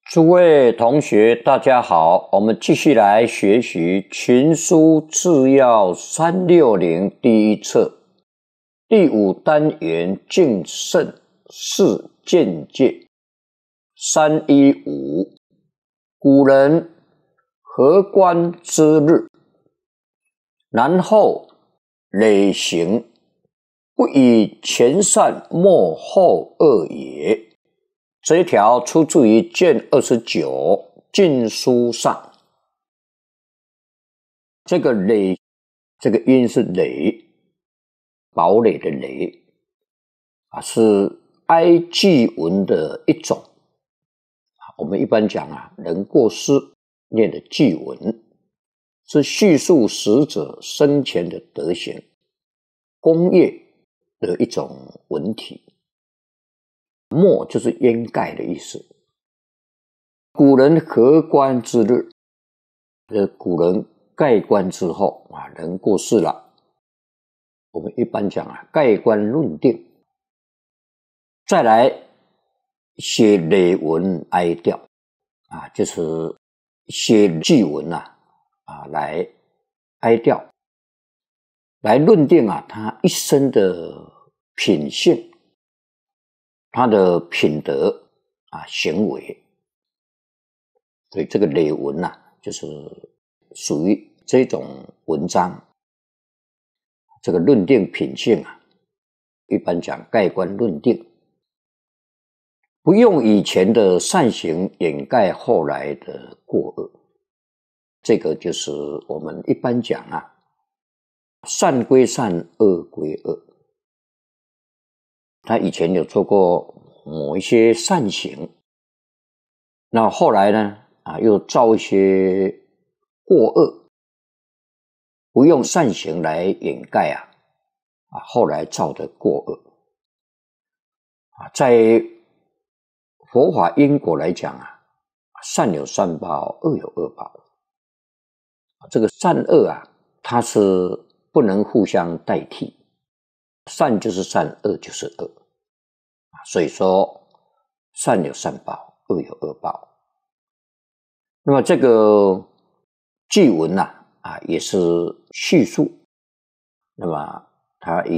诸位同学，大家好，我们继续来学习《群书治要360》第一册第5单元敬慎是见戒315。古人合官之日，然后累行，不以前善莫后恶也。这一条出自于卷29禁书上。这个累，这个音是累，堡垒的垒是哀祭文的一种。我们一般讲人过世念的祭文，是叙述死者生前的德行、功业的一种文体。没就是掩盖的意思。古人合官之日，古人盖棺之后人过世了，我们一般讲盖棺论定，再来写累文哀悼就是写祭文来哀悼，来论定他一生的品性，他的品德行为。所以这个累文就是属于这种文章。这个论定品性一般讲盖棺论定，不用以前的善行掩盖后来的过恶。这个就是我们一般讲善归善，恶归恶。他以前有做过某一些善行，那后来呢又造一些过恶，不用善行来掩盖后来造的过恶在佛法因果来讲善有善报，恶有恶报。这个善恶它是不能互相代替，善就是善，恶就是恶。所以说善有善报，恶有恶报。那么这个祭文也是叙述，那么它以